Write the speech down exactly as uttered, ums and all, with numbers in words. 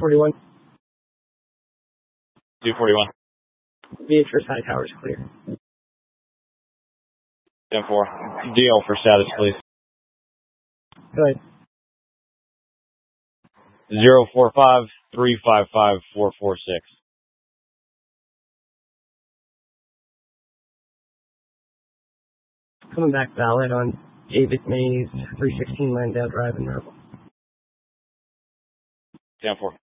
forty-one. two forty-one. Beatrice High Towers clear. ten four. D L for status, please. Go ahead. zero four five three five five four four six. Coming back valid on David Mays, three sixteen Landale Drive in Marble. ten four.